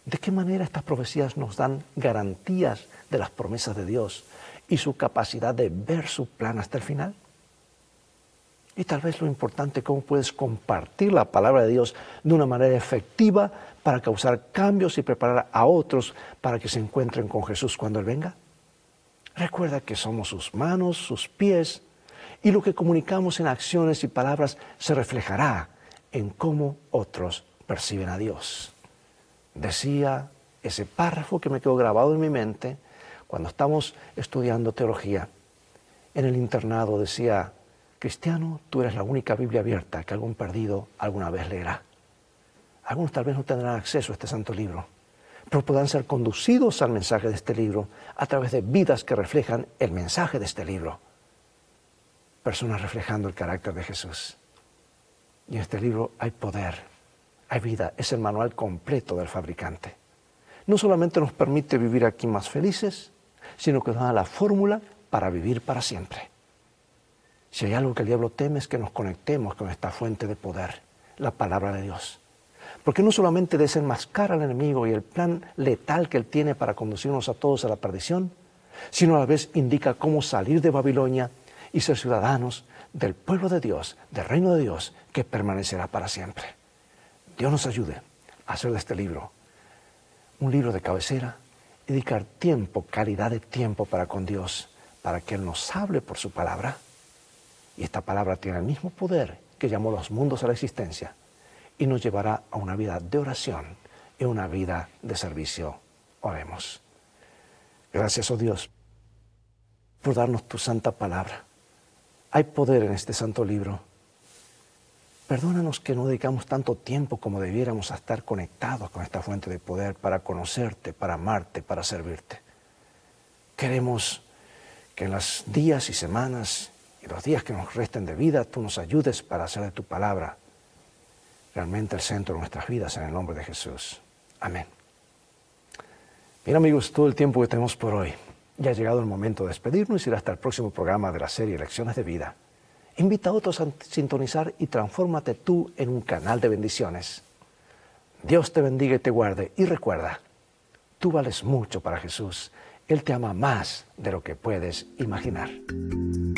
¿De qué manera estas profecías nos dan garantías de las promesas de Dios y su capacidad de ver su plan hasta el final? Y tal vez lo importante, cómo puedes compartir la palabra de Dios de una manera efectiva para causar cambios y preparar a otros para que se encuentren con Jesús cuando Él venga. Recuerda que somos sus manos, sus pies, y lo que comunicamos en acciones y palabras se reflejará en cómo otros perciben a Dios. Decía ese párrafo que me quedó grabado en mi mente cuando estamos estudiando teología. En el internado decía: cristiano, tú eres la única Biblia abierta que algún perdido alguna vez leerá. Algunos tal vez no tendrán acceso a este santo libro, pero podrán ser conducidos al mensaje de este libro a través de vidas que reflejan el mensaje de este libro. Personas reflejando el carácter de Jesús. Y en este libro hay poder, hay vida, es el manual completo del fabricante. No solamente nos permite vivir aquí más felices, sino que nos da la fórmula para vivir para siempre. Si hay algo que el diablo teme es que nos conectemos con esta fuente de poder, la palabra de Dios. Porque no solamente desenmascara al enemigo y el plan letal que él tiene para conducirnos a todos a la perdición, sino a la vez indica cómo salir de Babilonia y ser ciudadanos del pueblo de Dios, del reino de Dios, que permanecerá para siempre. Dios nos ayude a hacer de este libro un libro de cabecera y dedicar tiempo, calidad de tiempo para con Dios, para que Él nos hable por su palabra. Y esta palabra tiene el mismo poder que llamó los mundos a la existencia y nos llevará a una vida de oración y una vida de servicio. Oremos. Gracias, oh Dios, por darnos tu santa palabra. Hay poder en este santo libro. Perdónanos que no dedicamos tanto tiempo como debiéramos a estar conectados con esta fuente de poder para conocerte, para amarte, para servirte. Queremos que en los días y semanas y los días que nos resten de vida, tú nos ayudes para hacer de tu palabra realmente el centro de nuestras vidas, en el nombre de Jesús. Amén. Bien, amigos, todo el tiempo que tenemos por hoy. Ya ha llegado el momento de despedirnos y ir hasta el próximo programa de la serie Lecciones de Vida. Invita a otros a sintonizar y transfórmate tú en un canal de bendiciones. Dios te bendiga y te guarde. Y recuerda, tú vales mucho para Jesús. Él te ama más de lo que puedes imaginar.